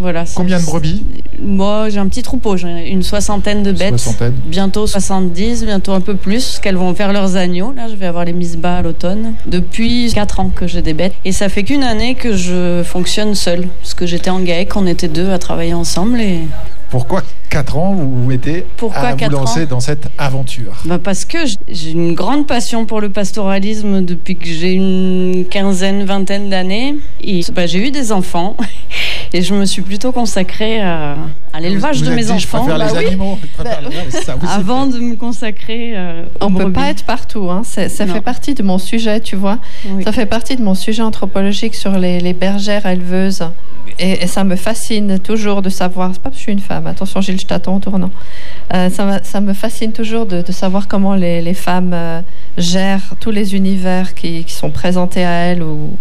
Voilà. Combien de brebis ? Moi, j'ai un petit troupeau, j'ai une 60aine de bêtes. Bientôt 70, bientôt un peu plus, parce qu'elles vont faire leurs agneaux. Là, je vais avoir les mises bas à l'automne. Depuis 4 ans que j'ai des bêtes. Et ça fait qu'une année que je fonctionne seule. Parce que j'étais en GAEC, on était 2 à travailler ensemble. Et... Pourquoi 4 ans vous vous mettez à vous lancer dans cette aventure ? Parce que j'ai une grande passion pour le pastoralisme depuis que j'ai une vingtaine d'années. Et j'ai eu des enfants et je me suis plutôt consacrée à l'élevage de mes enfants. Je préfère les animaux. Avant de me consacrer on ne peut pas être partout. Hein. Ça fait partie de mon sujet, tu vois. Oui. Ça fait partie de mon sujet anthropologique sur les bergères éleveuses. Et ça me fascine toujours de savoir, c'est pas parce que je suis une femme, attention Gilles, je t'attends en tournant, ça me fascine toujours de savoir comment les femmes gèrent tous les univers qui sont présentés à elles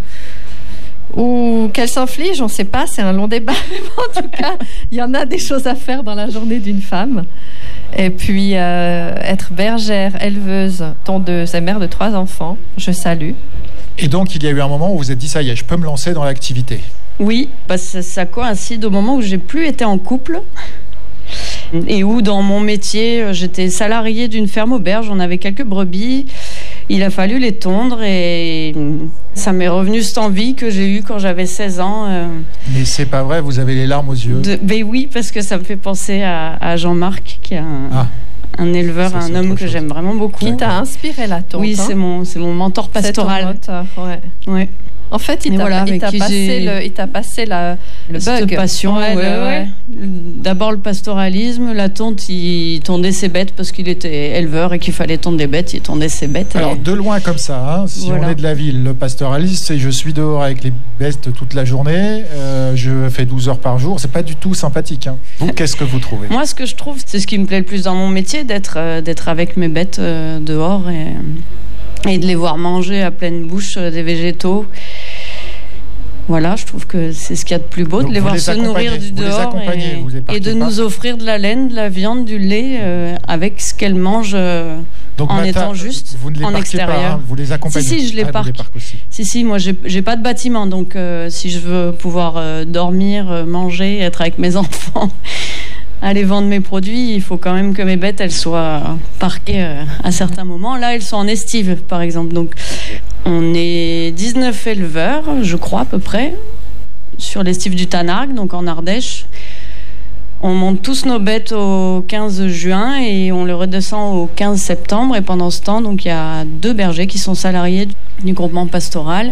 ou qu'elles s'infligent, on ne sait pas, c'est un long débat, mais en tout cas, il y en a des choses à faire dans la journée d'une femme. Et puis, être bergère, éleveuse, tondeuse et mère de 3 enfants, je salue. Et donc, il y a eu un moment où vous vous êtes dit, ça y est, je peux me lancer dans l'activité. Oui, ça coïncide au moment où j'ai plus été en couple et où dans mon métier, j'étais salariée d'une ferme auberge, on avait quelques brebis, il a fallu les tondre et ça m'est revenu cette envie que j'ai eue quand j'avais 16 ans. Mais c'est pas vrai, vous avez les larmes aux yeux. Mais oui, parce que ça me fait penser à Jean-Marc qui a un éleveur, un homme que j'aime vraiment beaucoup. Qui t'a inspiré la tonte. Oui, c'est mon mentor pastoral. C'est ton mentor, ouais. En fait, il t'a passé le cette bug. Passion. Ouais. D'abord le pastoralisme, la tonte, il tondait ses bêtes parce qu'il était éleveur et qu'il fallait tondre des bêtes, il tondait ses bêtes. Alors de loin comme ça, si on est de la ville, le pastoralisme, c'est je suis dehors avec les bêtes toute la journée, je fais 12 heures par jour, c'est pas du tout sympathique. Hein. Vous, qu'est-ce que vous trouvez ? Moi, ce que je trouve, c'est ce qui me plaît le plus dans mon métier, d'être avec mes bêtes dehors et de les voir manger à pleine bouche des végétaux. Voilà, je trouve que c'est ce qu'il y a de plus beau, de les voir se nourrir du dehors et de nous offrir de la laine, de la viande, du lait avec ce qu'elles mangent étant juste en extérieur. Pas, hein, vous les accompagnez. Si, je les parque. Si, moi j'ai pas de bâtiment, donc si je veux pouvoir dormir, manger, être avec mes enfants, aller vendre mes produits, il faut quand même que mes bêtes elles soient parquées à certains moments. Là, elles sont en estive, par exemple, donc. On est 19 éleveurs, je crois à peu près, sur l'estive du Tanargue, donc en Ardèche. On monte tous nos bêtes au 15 juin et on les redescend au 15 septembre. Et pendant ce temps, donc, il y a 2 bergers qui sont salariés du groupement pastoral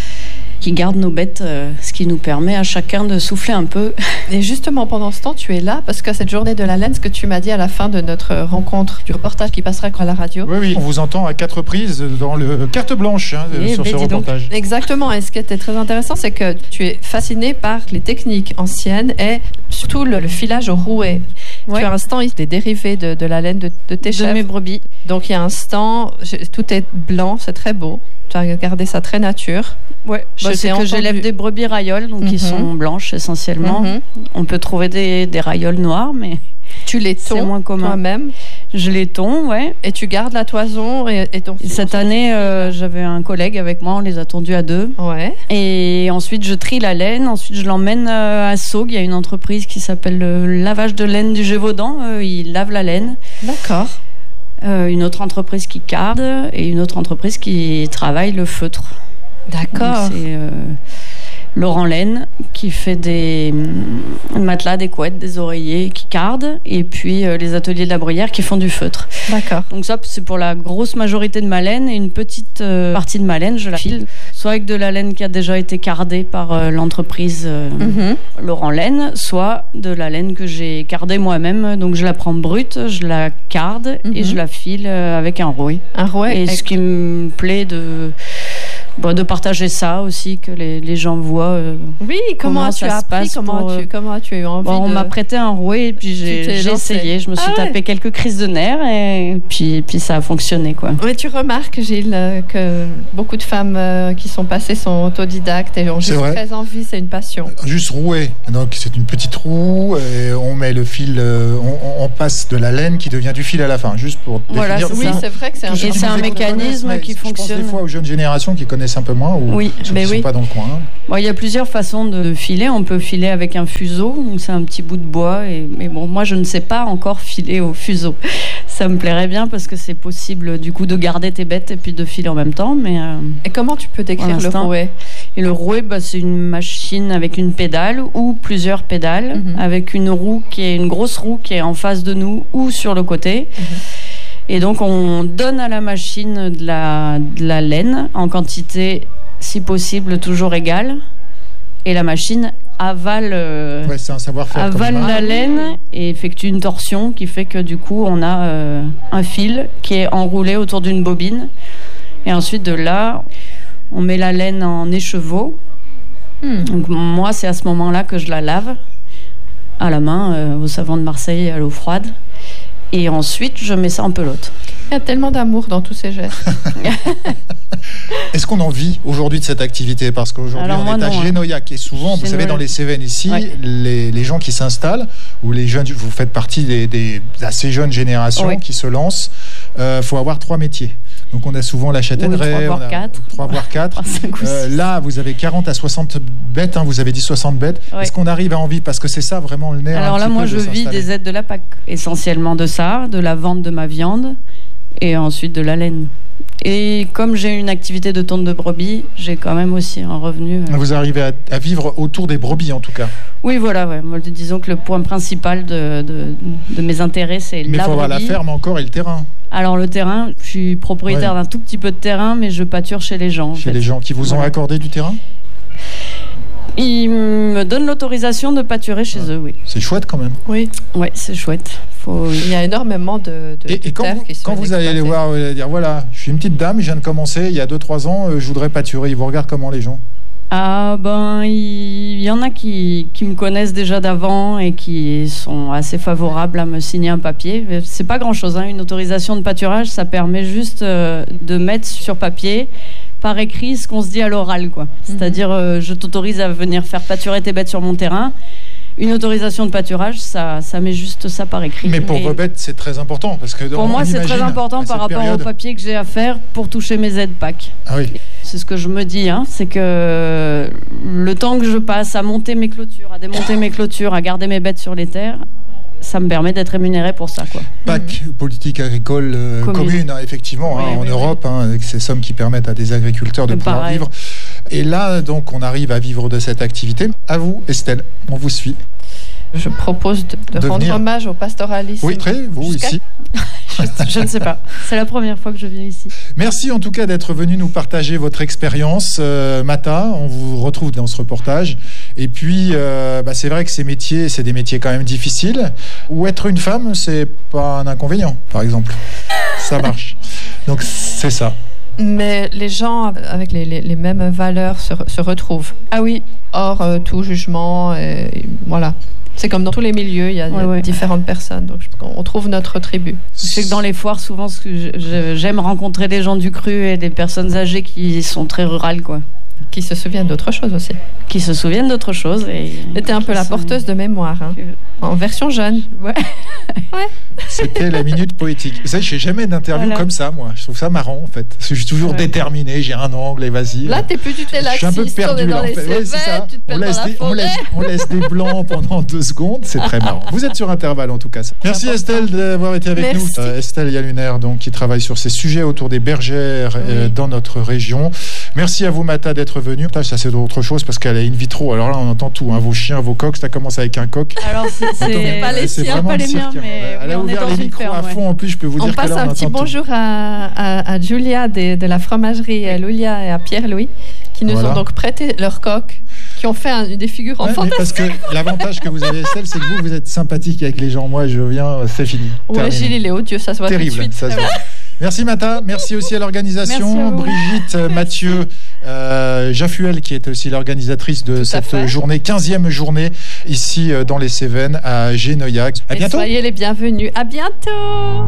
qui gardent nos bêtes, ce qui nous permet à chacun de souffler un peu. Et justement, pendant ce temps, tu es là parce que cette journée de la laine, ce que tu m'as dit à la fin de notre rencontre, du reportage qui passera à la radio. Oui, on vous entend à 4 reprises dans le carte blanche sur ce reportage. Exactement, et ce qui était très intéressant, c'est que tu es fasciné par les techniques anciennes et surtout le filage au rouet. Ouais. Tu as un stand des dérivés de la laine de tes chèvres. De mes brebis. Donc il y a un stand, tout est blanc, c'est très beau. Tu as gardé ça très nature. Ouais, c'est que j'élève des brebis raioles, donc qui sont blanches essentiellement. On peut trouver des raioles noires, mais tu les tonds moins commun. Toi-même. Je les tonds, ouais. Et tu gardes la toison et donc. Cette année, j'avais un collègue avec moi, on les a tondus à 2. Ouais. Et ensuite, je trie la laine. Ensuite, je l'emmène à Saugues. Il y a une entreprise qui s'appelle le lavage de laine du Gévaudan. Ils lavent la laine. D'accord. Une autre entreprise qui carde et une autre entreprise qui travaille le feutre. D'accord. Donc, c'est Laurent Laine qui fait des matelas, des couettes, des oreillers qui cardent et puis les ateliers de la Bruyère qui font du feutre. D'accord. Donc ça, c'est pour la grosse majorité de ma laine et une petite partie de ma laine, je la file soit avec de la laine qui a déjà été cardée par l'entreprise Laurent Laine, soit de la laine que j'ai cardée moi-même. Donc je la prends brute, je la carde et je la file avec un rouet. Un rouet. Et ce qui me plaît de partager ça aussi, que les gens voient comment tu as appris, comment tu as eu envie on m'a prêté un rouet et puis j'ai essayé, je me suis tapé quelques crises de nerfs et puis ça a fonctionné, quoi. Oui, tu remarques, Gilles, que beaucoup de femmes qui sont passées sont autodidactes et ont juste très envie, c'est une passion. Juste rouet, donc c'est une petite roue et on met le fil, on passe de la laine qui devient du fil à la fin, juste pour définir. Oui, c'est vrai que c'est un mécanisme qui fonctionne. Je pense des fois aux jeunes générations qui connaissent connaissent un peu moins ou oui, ceux qui ne sont pas dans le coin? Bon, il y a plusieurs façons de filer. On peut filer avec un fuseau, donc c'est un petit bout de bois. Mais bon, moi, je ne sais pas encore filer au fuseau. Ça me plairait bien parce que c'est possible du coup de garder tes bêtes et puis de filer en même temps. Mais et comment tu peux décrire le rouet? Et le rouet, c'est une machine avec une pédale ou plusieurs pédales, avec une grosse roue qui est en face de nous ou sur le côté. Et donc on donne à la machine de la laine en quantité, si possible, toujours égale. Et la machine avale c'est un savoir-faire la laine et effectue une torsion qui fait que du coup on a un fil qui est enroulé autour d'une bobine. Et ensuite de là, on met la laine en écheveau. Donc moi, c'est à ce moment-là que je la lave à la main, au savon de Marseille, à l'eau froide. Et ensuite, je mets ça en pelote. Il y a tellement d'amour dans tous ces gestes. Est-ce qu'on en vit aujourd'hui de cette activité? Parce qu'aujourd'hui, on est à Génoyac. Et souvent, vous savez, dans les Cévennes ici, les gens qui s'installent, ou les jeunes, vous faites partie des assez jeunes générations qui se lancent, faut avoir 3 métiers. Donc on a souvent la châtaigneraie, 3 voire 4. Là, vous avez 40 à 60 bêtes, vous avez dit 60 bêtes. Est-ce qu'on arrive à en vivre? Parce que c'est ça vraiment le nerf. Alors là, moi, je vis des aides de la PAC. Essentiellement de ça, de la vente de ma viande et ensuite de la laine. Et comme j'ai une activité de tonte de brebis, j'ai quand même aussi un revenu. Vous arrivez à vivre autour des brebis, en tout cas? Oui, voilà. Moi, disons que le point principal de mes intérêts, c'est la brebis. Mais il faut avoir la ferme encore et le terrain. Alors le terrain, je suis propriétaire d'un tout petit peu de terrain, mais je pâture chez les gens. Les gens qui vous ont accordé du terrain? Ils me donnent l'autorisation de pâturer chez eux, oui. C'est chouette quand même. Oui, c'est chouette. Il y a énormément de terres qui sont quand vous allez les voir, dire voilà, je suis une petite dame, je viens de commencer, il y a 2-3 ans, je voudrais pâturer. Ils vous regardent comment, les gens? Il y en a qui me connaissent déjà d'avant et qui sont assez favorables à me signer un papier. C'est pas grand-chose, une autorisation de pâturage, ça permet juste de mettre sur papier, par écrit, ce qu'on se dit à l'oral, quoi. C'est-à-dire, je t'autorise à venir faire pâturer tes bêtes sur mon terrain. Une autorisation de pâturage, ça met juste ça par écrit. Mais pour vos bêtes, c'est très important. Parce que pour moi, c'est très important par rapport au papier que j'ai à faire pour toucher mes aides PAC. Ah oui. C'est ce que je me dis, c'est que le temps que je passe à monter mes clôtures, à démonter mes clôtures, à garder mes bêtes sur les terres, ça me permet d'être rémunéré pour ça, quoi. PAC, politique agricole commune, effectivement, en Europe, avec ces sommes qui permettent à des agriculteurs de pouvoir vivre. Et là, donc, on arrive à vivre de cette activité. À vous, Estelle, on vous suit. Je propose de rendre hommage au pastoralisme. Oui, vous ici. Je ne sais pas. C'est la première fois que je viens ici. Merci en tout cas d'être venu nous partager votre expérience, Mata. On vous retrouve dans ce reportage. Et puis, c'est vrai que ces métiers, c'est des métiers quand même difficiles. Ou être une femme, c'est pas un inconvénient, par exemple. Ça marche. Donc, c'est ça. Mais les gens avec les mêmes valeurs se retrouvent. Ah oui. Hors tout jugement. Voilà. C'est comme dans tous les milieux, il y a différentes personnes. Donc, on trouve notre tribu. C'est que dans les foires, souvent, j'aime rencontrer des gens du cru et des personnes âgées qui sont très rurales, quoi. Qui se souviennent d'autre chose aussi. Qui se souviennent d'autre chose. C'était un peu la porteuse de mémoire, en version jeune. Ouais. C'était la minute poétique. Vous savez, je fais jamais d'interview comme ça, moi. Je trouve ça marrant, en fait. Parce que je suis toujours déterminé, j'ai un angle et vas-y. Là, t'es plus du tout laxiste. Je suis un peu perdu, là, en fait. C'est ça. On laisse des blancs pendant 2 secondes. C'est très marrant. Vous êtes sur Intervalle, en tout cas. Merci, Estelle, d'avoir été avec nous. Estelle Yaluner, donc, qui travaille sur ces sujets autour des bergères dans notre région. Merci à vous, Mata, d'être venue. Ça, c'est autre chose parce qu'elle est in vitro. Alors là, on entend tout. Vos chiens, vos coqs, ça commence avec un coq. Alors, c'est pas les siens, pas les miens, mais elle a ouvert les micros à fond. En plus, je peux vous dire que là, on passe un petit bonjour à Julia de la fromagerie Lulia et à Pierre-Louis qui nous ont donc prêté leurs coqs, qui ont fait des figures en fantastique. Parce que l'avantage que vous avez, Estelle, c'est que vous êtes sympathique avec les gens. Moi, je viens, c'est fini. Ouais, Gilles, il est odieux, ça se voit terrible, tout de suite. Ça se voit. Merci Mata, merci aussi à l'organisation, Brigitte, Mathieu, Jaffuel qui est aussi l'organisatrice de cette journée, 15e journée ici dans les Cévennes à Génoyac. À bientôt. Soyez les bienvenus, à bientôt.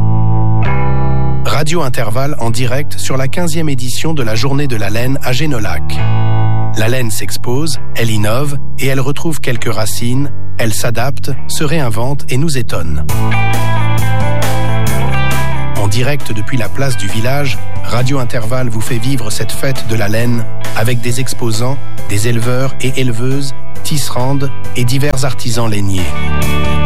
Radio Intervalle en direct sur la 15e édition de la Journée de la laine à Génolac. La laine s'expose, elle innove et elle retrouve quelques racines, elle s'adapte, se réinvente et nous étonne. En direct depuis la place du village, Radio Intervalle vous fait vivre cette fête de la laine avec des exposants, des éleveurs et éleveuses, tisserandes et divers artisans lainiers.